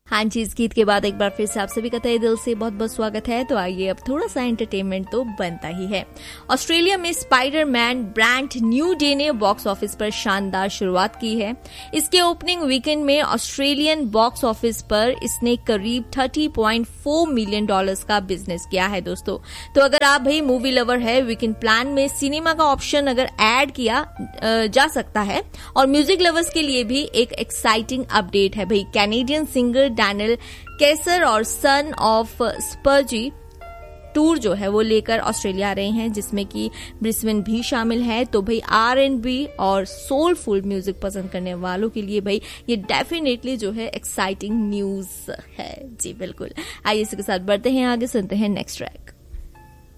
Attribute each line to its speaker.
Speaker 1: हाँ जी, इस गीत के बाद एक बार फिर से आप सभी का तहे दिल से बहुत बहुत स्वागत है। तो आइए अब थोड़ा सा एंटरटेनमेंट तो बनता ही है। ऑस्ट्रेलिया में स्पाइडरमैन ब्रांड न्यू डे ने बॉक्स ऑफिस पर शानदार शुरुआत की है। इसके ओपनिंग वीकेंड में ऑस्ट्रेलियन बॉक्स ऑफिस पर इसने करीब $30.4 मिलियन का बिजनेस किया है दोस्तों। तो अगर आप भाई मूवी लवर है, वीकेंड प्लान में सिनेमा का ऑप्शन अगर ऐड किया जा सकता है। और म्यूजिक लवर्स के लिए भी एक एक्साइटिंग अपडेट है भाई। कैनेडियन सिंगर डैनियल केसर और सन ऑफ स्पर्जी टूर जो है वो लेकर ऑस्ट्रेलिया आ रहे हैं, जिसमें कि ब्रिस्बेन भी शामिल है। तो भाई R&B और सोलफुल म्यूजिक पसंद करने वालों के लिए भाई ये डेफिनेटली जो है एक्साइटिंग न्यूज है। जी बिल्कुल। आइए इसके साथ बढ़ते हैं आगे, सुनते हैं नेक्स्ट ट्रैक।